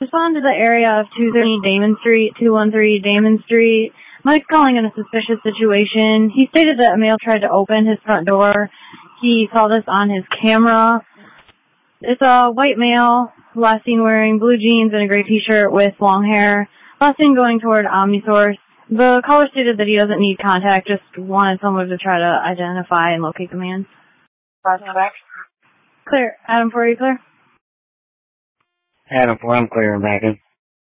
Respond to the area of 213 Damon Street, 213 Damon Street. Mike's calling in a suspicious situation. He stated that a male tried to open his front door. He saw this on his camera. It's a white male, last seen wearing blue jeans and a gray t-shirt with long hair. Last seen going toward Omnisource. The caller stated that he doesn't need contact, just wanted someone to try to identify and locate the man. Clear. Adam 4, are you clear? Adam 4, I'm clear and back in.